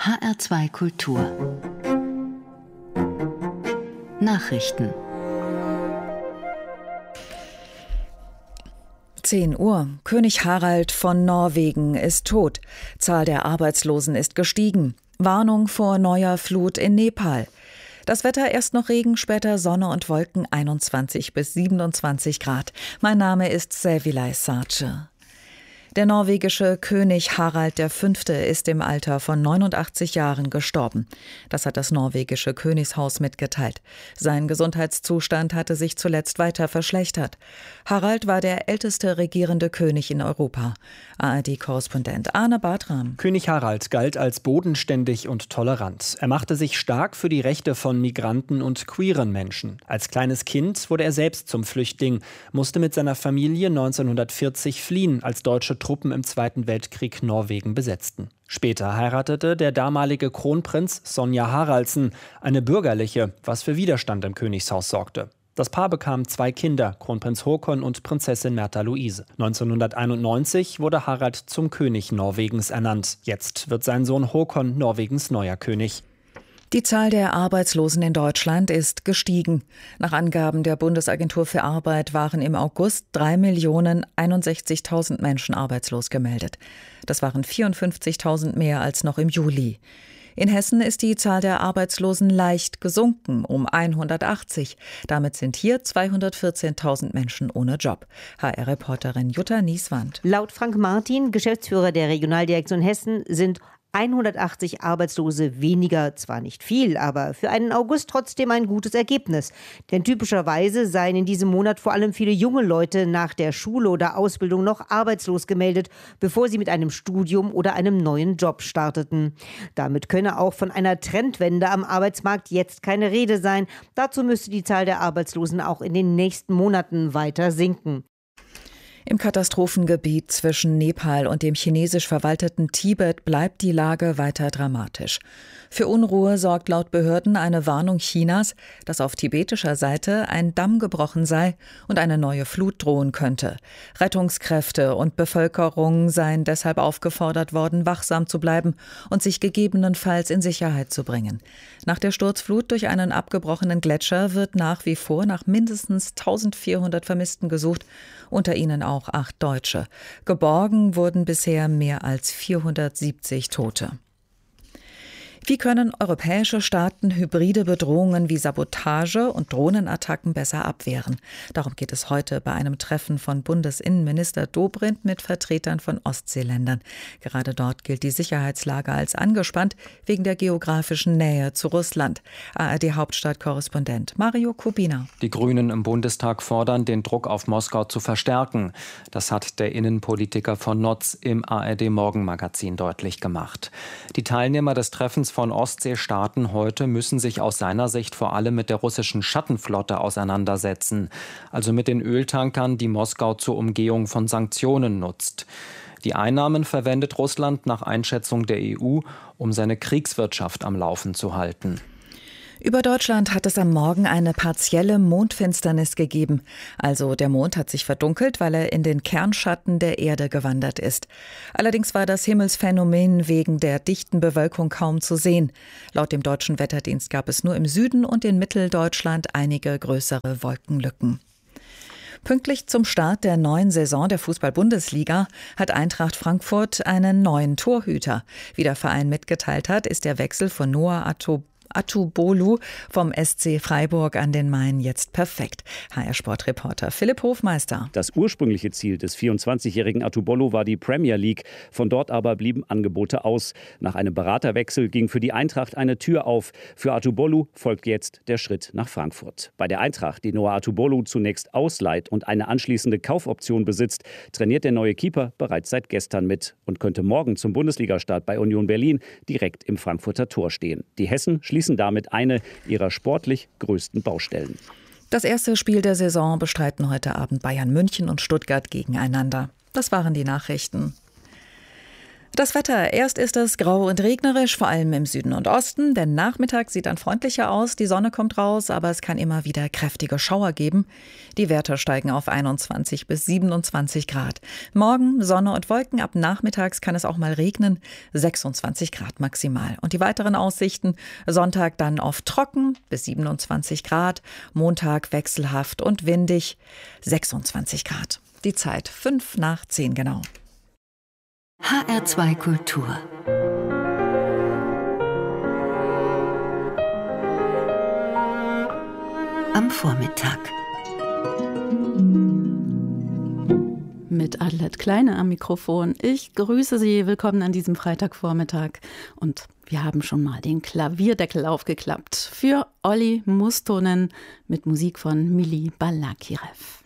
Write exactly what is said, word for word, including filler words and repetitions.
H R zwei Kultur Nachrichten. zehn Uhr. König Harald von Norwegen ist tot. Zahl der Arbeitslosen ist gestiegen. Warnung vor neuer Flut in Nepal. Das Wetter, erst noch Regen, später Sonne und Wolken, einundzwanzig bis siebenundzwanzig Grad. Mein Name ist Sevilay Sarce. Der norwegische König Harald der Fünfte ist im Alter von neunundachtzig Jahren gestorben. Das hat das norwegische Königshaus mitgeteilt. Sein Gesundheitszustand hatte sich zuletzt weiter verschlechtert. Harald war der älteste regierende König in Europa. A R D-Korrespondent Arne Bartram. König Harald galt als bodenständig und tolerant. Er machte sich stark für die Rechte von Migranten und queeren Menschen. Als kleines Kind wurde er selbst zum Flüchtling, musste mit seiner Familie neunzehnhundertvierzig fliehen, als deutsche Truppen im Zweiten Weltkrieg Norwegen besetzten. Später heiratete der damalige Kronprinz Sonja Haraldsen, eine bürgerliche, was für Widerstand im Königshaus sorgte. Das Paar bekam zwei Kinder, Kronprinz Haakon und Prinzessin Märtha Louise. neunzehnhunderteinundneunzig wurde Harald zum König Norwegens ernannt. Jetzt wird sein Sohn Haakon Norwegens neuer König. Die Zahl der Arbeitslosen in Deutschland ist gestiegen. Nach Angaben der Bundesagentur für Arbeit waren im August drei Millionen einundsechzigtausend Menschen arbeitslos gemeldet. Das waren vierundfünfzigtausend mehr als noch im Juli. In Hessen ist die Zahl der Arbeitslosen leicht gesunken, um hundertachtzig. Damit sind hier zweihundertvierzehntausend Menschen ohne Job. H R-Reporterin Jutta Nieswand. Laut Frank Martin, Geschäftsführer der Regionaldirektion Hessen, sind hundertachtzig Arbeitslose weniger, zwar nicht viel, aber für einen August trotzdem ein gutes Ergebnis. Denn typischerweise seien in diesem Monat vor allem viele junge Leute nach der Schule oder Ausbildung noch arbeitslos gemeldet, bevor sie mit einem Studium oder einem neuen Job starteten. Damit könne auch von einer Trendwende am Arbeitsmarkt jetzt keine Rede sein. Dazu müsste die Zahl der Arbeitslosen auch in den nächsten Monaten weiter sinken. Im Katastrophengebiet zwischen Nepal und dem chinesisch verwalteten Tibet bleibt die Lage weiter dramatisch. Für Unruhe sorgt laut Behörden eine Warnung Chinas, dass auf tibetischer Seite ein Damm gebrochen sei und eine neue Flut drohen könnte. Rettungskräfte und Bevölkerung seien deshalb aufgefordert worden, wachsam zu bleiben und sich gegebenenfalls in Sicherheit zu bringen. Nach der Sturzflut durch einen abgebrochenen Gletscher wird nach wie vor nach mindestens eintausendvierhundert Vermissten gesucht, unter ihnen auch acht Deutsche. Geborgen wurden bisher mehr als vierhundertsiebzig Tote. Wie können europäische Staaten hybride Bedrohungen wie Sabotage und Drohnenattacken besser abwehren? Darum geht es heute bei einem Treffen von Bundesinnenminister Dobrindt mit Vertretern von Ostseeländern. Gerade dort gilt die Sicherheitslage als angespannt wegen der geografischen Nähe zu Russland. A R D-Hauptstadtkorrespondent Mario Kubina. Die Grünen im Bundestag fordern, den Druck auf Moskau zu verstärken. Das hat der Innenpolitiker von Notz im A R D-Morgenmagazin deutlich gemacht. Die Teilnehmer des Treffens von Ostseestaaten heute müssen sich aus seiner Sicht vor allem mit der russischen Schattenflotte auseinandersetzen, also mit den Öltankern, die Moskau zur Umgehung von Sanktionen nutzt. Die Einnahmen verwendet Russland nach Einschätzung der E U, um seine Kriegswirtschaft am Laufen zu halten. Über Deutschland hat es am Morgen eine partielle Mondfinsternis gegeben. Also der Mond hat sich verdunkelt, weil er in den Kernschatten der Erde gewandert ist. Allerdings war das Himmelsphänomen wegen der dichten Bewölkung kaum zu sehen. Laut dem Deutschen Wetterdienst gab es nur im Süden und in Mitteldeutschland einige größere Wolkenlücken. Pünktlich zum Start der neuen Saison der Fußball-Bundesliga hat Eintracht Frankfurt einen neuen Torhüter. Wie der Verein mitgeteilt hat, ist der Wechsel von Noah Atto Atubolu vom S C Freiburg an den Main jetzt perfekt. H R-Sportreporter Philipp Hofmeister. Das ursprüngliche Ziel des vierundzwanzigjährigen Atubolu war die Premier League. Von dort aber blieben Angebote aus. Nach einem Beraterwechsel ging für die Eintracht eine Tür auf. Für Atubolu folgt jetzt der Schritt nach Frankfurt. Bei der Eintracht, die Noah Atubolu zunächst ausleiht und eine anschließende Kaufoption besitzt, trainiert der neue Keeper bereits seit gestern mit und könnte morgen zum Bundesligastart bei Union Berlin direkt im Frankfurter Tor stehen. Die Hessen schließen damit eine ihrer sportlich größten Baustellen. Das erste Spiel der Saison bestreiten heute Abend Bayern München und Stuttgart gegeneinander. Das waren die Nachrichten. Das Wetter. Erst ist es grau und regnerisch, vor allem im Süden und Osten. Der Nachmittag sieht dann freundlicher aus, die Sonne kommt raus, aber es kann immer wieder kräftige Schauer geben. Die Werte steigen auf einundzwanzig bis siebenundzwanzig Grad. Morgen Sonne und Wolken, ab nachmittags kann es auch mal regnen, sechsundzwanzig Grad maximal. Und die weiteren Aussichten: Sonntag dann oft trocken bis siebenundzwanzig Grad, Montag wechselhaft und windig, sechsundzwanzig Grad. Die Zeit fünf nach zehn genau. H R zwei Kultur. Am Vormittag. Mit Adelheid Kleine am Mikrofon. Ich grüße Sie. Willkommen an diesem Freitagvormittag. Und wir haben schon mal den Klavierdeckel aufgeklappt für Olli Mustonen mit Musik von Mili Balakirev.